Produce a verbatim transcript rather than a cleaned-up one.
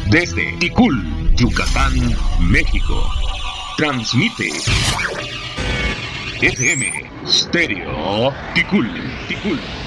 Desde Ticul, Yucatán, México. Transmite F M Stereo Ticul, Ticul.